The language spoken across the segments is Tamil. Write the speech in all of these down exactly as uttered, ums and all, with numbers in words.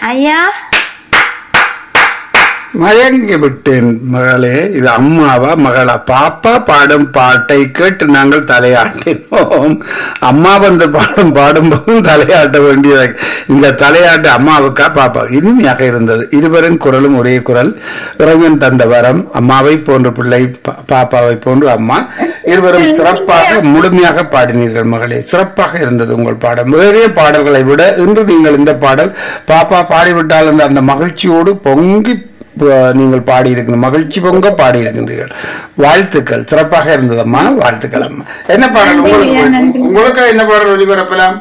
ஐயா மயங்கி விட்டேன் மகளே. இது அம்மாவா மகளா? பாப்பா பாடும் பாட்டை கேட்டு நாங்கள் தலையாட்டினோம். அம்மா வந்து பாடும் பாடும்போதும் தலையாட்ட வேண்டியது. இந்த தலையாட்டு அம்மாவுக்கா பாப்பா? இனிமையாக இருந்தது. இருவரின் குரலும் ஒரே குரல். இறைவன் தந்த வரம். அம்மாவை போன்ற பிள்ளை, பாப்பாவை போன்று அம்மா. இருவரும் சிறப்பாக முழுமையாக பாடினீர்கள் மகளே. சிறப்பாக இருந்தது உங்கள் பாடல். வேறே பாடல்களை விட இன்று நீங்கள் இந்த பாடல் பாப்பா பாடிவிட்டால் என்ற அந்த மகிழ்ச்சியோடு பொங்கி நீங்கள் பாடியிருக்கிற மகிழ்ச்சி பொங்க பாடியிருக்கின்றீர்கள். வாழ்த்துக்கள். சிறப்பாக இருந்ததம்மா. வாழ்த்துக்கள் அம்மா. என்ன பாடல் உங்களுக்கு? உங்களுக்கு என்ன பாடல் ஒளிபரப்பலாம்?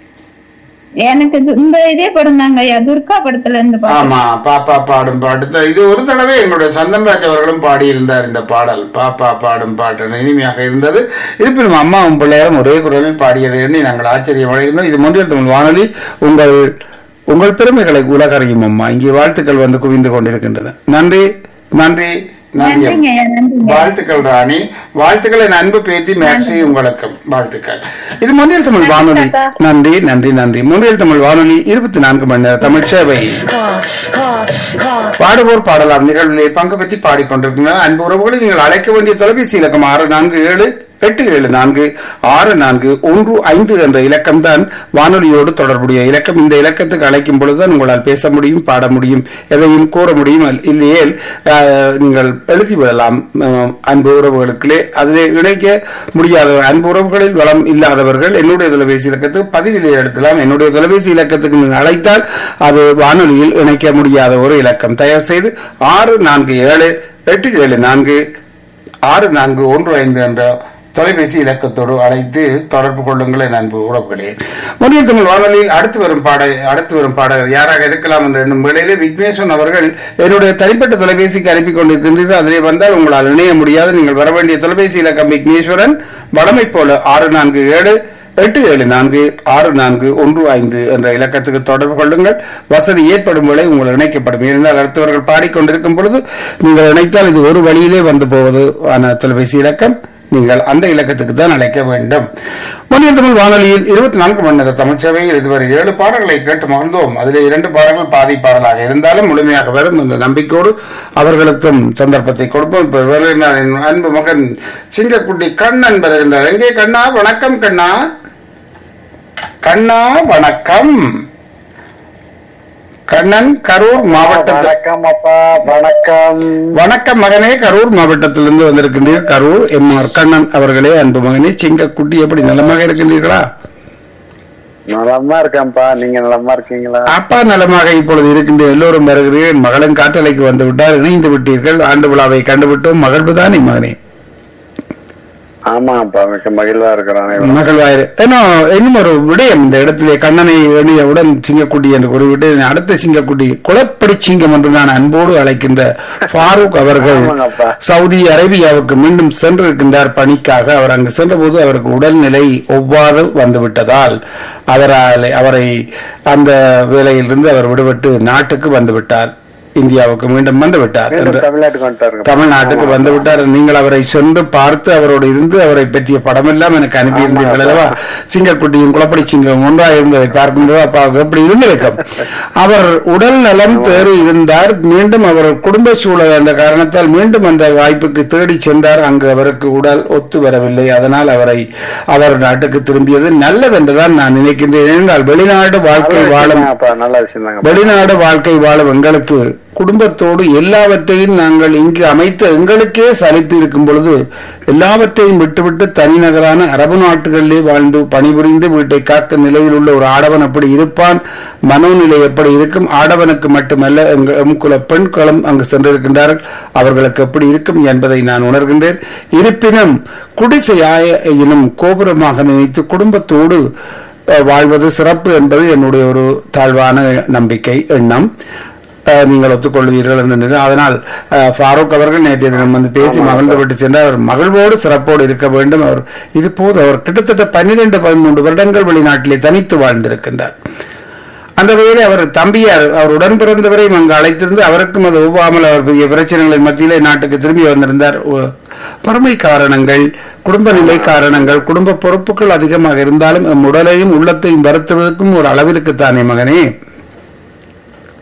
எனக்கு இந்த இதே படம் தாங்க ஐயா, துர்கா படத்துல இருந்து. ஆமா, பாப்பா பாடும் பாட்டு. இது ஒரு தடவை எங்களுடைய சந்தன்ராஜ் அவர்களும் பாடியிருந்தார் இந்த பாடல். பாப்பா பாடும் பாட்டு இனிமையாக இருந்தது. இருப்பினும் அம்மாவும் பிள்ளையாரும் ஒரே குரலில் பாடியதை எண்ணி நாங்கள் ஆச்சரியம் அடைகின்றோம். இது மொழியில் தமிழ் வானொலி. உங்கள் உங்கள் பெருமைகளை உலகறியும் அம்மா. இங்கே வாழ்த்துக்கள் வந்து குவிந்து கொண்டிருக்கின்றன. நன்றி நன்றி நன்றி. வாழ்த்துக்கள் ராணி. வாழ்த்துக்களை அன்பு பேத்தி மேக்சி உங்களுக்கு வாழ்த்துக்கள். இது மொழியில் தமிழ் வானொலி. நன்றி நன்றி நன்றி. மொழியில் தமிழ் வானொலி இருபத்தி நான்கு மணி நேர தமிழ் சேவை. பாடுவோர் பாடலாம் நிகழ்வுகளை பங்கு பற்றி பாடிக்கொண்டிருக்கின்றனர். அன்பு உறவுகளை நீங்கள் அழைக்க வேண்டிய தொலைபேசி இலக்கம் ஆறு நான்கு ஏழு எட்டு ஏழு நான்கு ஆறு நான்கு ஒன்று ஐந்து என்ற இலக்கம் தான் வானொலியோடு தொடர்புடைய இலக்கம். இந்த இலக்கத்துக்கு அழைக்கும் பொழுதுதான் உங்களால் பேச முடியும், பாட முடியும், எதையும் கூற முடியும். இல்லையே நீங்கள் எழுதிவிடலாம். அன்பு உறவுகளுக்குள்ளே அதிலே இணைக்க முடியாத அன்பு உறவுகளில் வளம் இல்லாதவர்கள் என்னுடைய தொலைபேசி இலக்கத்துக்கு பதிவிலே எடுக்கலாம். என்னுடைய தொலைபேசி இலக்கத்துக்கு நீங்கள் அழைத்தால் அது வானொலியில் இணைக்க முடியாத ஒரு இலக்கம். தயவு செய்து ஆறு நான்கு ஏழு எட்டு ஏழு நான்கு ஆறு நான்கு ஒன்று ஐந்து என்ற தொலைபேசி இலக்கத்தோடு அழைத்து தொடர்பு கொள்ளுங்கள் என் அன்பு உறவுகளே. மொழியில் தமிழ் வானொலியில் அடுத்து வரும் பாட அடுத்து வரும் பாடகர் யாராக இருக்கலாம் என்ற எண்ணும் வேளையிலே விக்னேஸ்வரன் அவர்கள் என்னுடைய தனிப்பட்ட தொலைபேசிக்கு அனுப்பி கொண்டிருக்கின்றீர்கள். அதிலே வந்தால் உங்களால் இணைய முடியாது. நீங்கள் வர வேண்டிய தொலைபேசி இலக்கம் விக்னேஸ்வரன் வளமை போல ஆறு நான்கு ஏழு எட்டு ஏழு நான்கு ஆறு நான்கு ஒன்று ஐந்து என்ற இலக்கத்துக்கு தொடர்பு கொள்ளுங்கள். வசதி ஏற்படும் வேளை உங்கள் இணைக்கப்படும். ஏனென்றால் அடுத்தவர்கள் பாடிக்கொண்டிருக்கும் பொழுது நீங்கள் இணைத்தால் இது ஒரு வழியிலே வந்து போவது ஆன தொலைபேசி இலக்கம். நீங்கள் அந்த இலக்கத்துக்கு தான் அழைக்க வேண்டும். மொழியில் தமிழ் வானொலியில் இருபத்தி நான்கு மணி நேர தமிழ் சேவையில் இதுவரை ஏழு பாடல்களை கேட்டு மகிழ்ந்தோம். அதில் இரண்டு பாடல்கள் பாதி பாடலாக இருந்தாலும் முழுமையாக வரும் என்ற நம்பிக்கையோடு அவர்களுக்கும் சந்தர்ப்பத்தை கொடுப்போம். இப்ப அன்பு மகன் சிங்கக்குட்டி கண்ணன் வருகின்றார். எங்கே கண்ணா? வணக்கம் கண்ணா. கண்ணா வணக்கம். கண்ணன் கரூர் மாவட்டத்தில். வணக்கம் அப்பா. வணக்கம் வணக்கம் மகனே. கரூர் மாவட்டத்திலிருந்து வந்திருக்கின்றீர்கள். கரூர் எம் ஆர் கண்ணன் அவர்களே. அன்பு மகனே சிங்கக்குட்டி, எப்படி நலமாக இருக்கின்றீர்களா? நலமா இருக்கேன்ப்பா. நீங்க நலமா இருக்கீங்களா? அப்பா நலமாக இப்பொழுது இருக்கின்ற எல்லோரும் வருகிறீர்கள். மகளும் காட்டலைக்கு வந்து விட்டார். இணைந்து விட்டீர்கள். ஆண்டு விழாவை கண்டுவிட்டோம். மகிழ்வுதானே மகனே? ஆமாப்பா, மிக மகிழ்வா இருக்கிறான். மகிழ்வாயிரு. ஏன்னா இன்னும் ஒரு விடயம் இந்த இடத்திலே கண்ணனை எண்ணியவுடன் சிங்கக்குட்டி என்று குறிப்பிட்டு அடுத்த சிங்கக்குட்டி குளப்படி சிங்கம் என்று நான் அன்போடு அழைக்கின்ற ஃபாரூக் அவர்கள் சவுதி அரேபியாவுக்கு மீண்டும் சென்றிருக்கின்றார் பணிக்காக. அவர் அங்கு சென்ற போது அவருக்கு உடல்நிலை ஒவ்வாறு வந்துவிட்டதால் அவரால் அவரை அந்த வேலையிலிருந்து அவர் விடுபட்டு நாட்டுக்கு வந்துவிட்டார். இந்தியாவுக்கு மீண்டும் வந்து விட்டார். தமிழ்நாட்டுக்கு வந்து விட்டார். நீங்கள் அவரை சென்று பார்த்து அவரோடு இருந்து அவரை பற்றிய படம் எல்லாம் எனக்கு அனுப்பியிருந்தீர்கள் அல்லவா? சிங்கக்குட்டியும் குளப்படி சிங்கம் ஒன்றாக இருந்ததை பார்க்கும்போது அப்பாவுக்கு எப்படி இருந்திருக்கும். அவர் உடல் நலம் தேறி இருந்தார். மீண்டும் அவர் குடும்ப சூழல் என்ற காரணத்தால் மீண்டும் அந்த வாய்ப்புக்கு தேடி சென்றார். அங்கு அவருக்கு உடல் ஒத்து வரவில்லை. அதனால் அவரை அவர் நாட்டுக்கு திரும்பியது நல்லது என்றுதான் நான் நினைக்கின்றேன். ஏனென்றால் வெளிநாடு வாழ்க்கை வாழும் வெளிநாடு வாழ்க்கை வாழும் எங்களுக்கு குடும்பத்தோடு எல்லாவற்றையும் நாங்கள் இங்கு அமைத்த எங்களுக்கே சலிப்பு இருக்கும் பொழுது எல்லாவற்றையும் விட்டுவிட்டு தனிநகரான அரபு நாட்டுகளிலே வாழ்ந்து பணிபுரிந்து வீட்டை காக்க நிலையில் உள்ள ஒரு ஆடவன் அப்படி இருப்பான். மனோநிலை எப்படி இருக்கும்? ஆடவனுக்கு மட்டுமல்ல, எங்குல பெண்களும் அங்கு சென்றிருக்கின்றார்கள். அவர்களுக்கு எப்படி இருக்கும் என்பதை நான் உணர்கின்றேன். இருப்பினும் குடிசையாயினும் கோபுரமாக நினைத்து குடும்பத்தோடு வாழ்வது சிறப்பு என்பது என்னுடைய ஒரு தாழ்வான நம்பிக்கை, எண்ணம். நீங்கள் ஒத்துக்கொள்வீர்கள் என்று. அதனால் ஃபாரூக் அவர்கள் நேற்றைய தினம் வந்து பேசி மகிழ்ந்து விட்டு சென்றார். அவர் மகிழ்வோடு சிறப்போடு இருக்க வேண்டும். அவர் இது போது அவர் கிட்டத்தட்ட பன்னிரண்டு பதிமூன்று வருடங்கள் வெளிநாட்டிலே தனித்து வாழ்ந்திருக்கின்றார். அந்த வகையில் அவர் தம்பியார் அவர் உடன் பிறந்தவரையும் அங்கு அழைத்திருந்து அவருக்கும் அது ஒவ்வாமல் அவர் பெரிய பிரச்சனைகளின் மத்தியிலே நாட்டுக்கு திரும்பி வந்திருந்தார். பொறுமை காரணங்கள், குடும்ப நிலை காரணங்கள், குடும்ப பொறுப்புகள் அதிகமாக இருந்தாலும் நம் உடலையும் உள்ளத்தையும் வருத்துவதற்கும் ஒரு அளவிற்குத்தானே மகனே.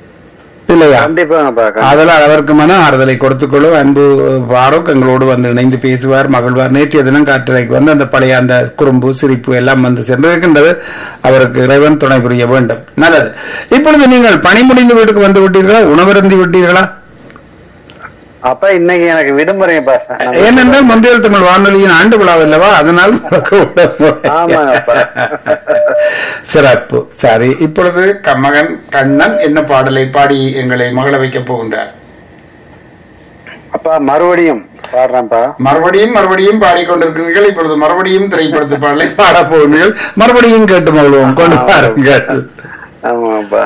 இல்லையா? கண்டிப்பாங்கப்பா. அதனால் அவருக்கு மன ஆறுதலை கொடுத்துக்கொள்ளும். அன்பு ஃபாரூக் எங்களோடு வந்து இணைந்து பேசுவார், மகிழ்வார். நேற்றைய தினம் காற்றலைக்கு வந்து அந்த பழைய அந்த குறும்பு சிரிப்பு எல்லாம் வந்து சென்றிருக்கின்றது. அவருக்கு இறைவன் துணை புரிய வேண்டும். நல்லது. இப்பொழுது நீங்கள் பணி முடிந்து வீட்டுக்கு வந்து விட்டீர்களா? உணவருந்தி விட்டீர்களா? அப்பா இன்னைக்கு எனக்கு விடுமுறைப்பா. ஏனென்றால் மொன்றியல் தமிழ் வானொலியின் ஆண்டு விழா அல்லவா, அதனால் ஆமாங்கப்பா. சிறப்பு. சரி, இப்பொழுது மகன் கண்ணன் என்ன பாடலை பாடி எங்களை மகள வைக்கப் போகின்றார்? அப்பா மறுபடியும் பாடுறேன்ப்பா. மறுபடியும் மறுபடியும் பாடிக்கொண்டிருக்கிறீர்கள். இப்பொழுது மறுபடியும் திரைப்படத்து பாடலை பாட போகிறீர்கள். மறுபடியும் கேட்டு மகிழ்வோம். கொண்டு பாருங்கள். ஆமாப்பா.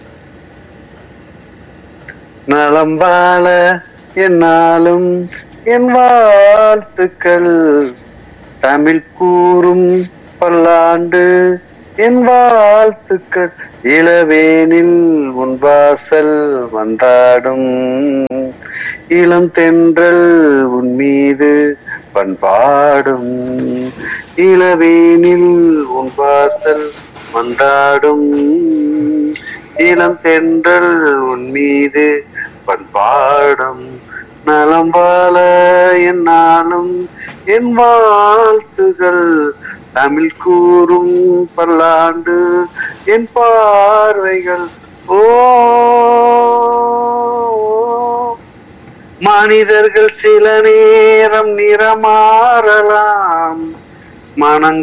நலம்பால என்னாலும் என் வாழ்த்துக்கள், தமிழ் கூறும் பல்லாண்டு என் வாழ்த்துக்கள், இளவேனில் உன் வாசல் வந்தாடும், இளம் தென்றல் உன் மீது பண்பாடும், இளவேனில் உன் வாசல் வந்தாடும், இளம் தென்றல் உன் மீது பண்பாடும், நலம் வாழ என்னாலும் என் வாழ்த்துகள், தமிழ் கூறும் பல்லாண்டு என் பார்வைகள். ஓ மனிதர்கள் சில நேரம் நிறமாறலாம், மனங்கள்